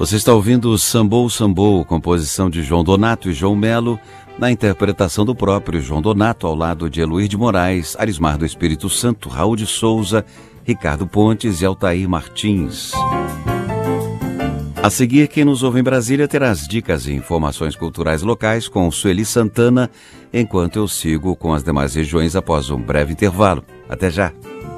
Você está ouvindo o Sambou Sambou, composição de João Donato e João Melo, na interpretação do próprio João Donato, ao lado de Eloir de Moraes, Arismar do Espírito Santo, Raul de Souza, Ricardo Pontes e Altair Martins. A seguir, quem nos ouve em Brasília terá as dicas e informações culturais locais com Sueli Santana, enquanto eu sigo com as demais regiões após um breve intervalo. Até já!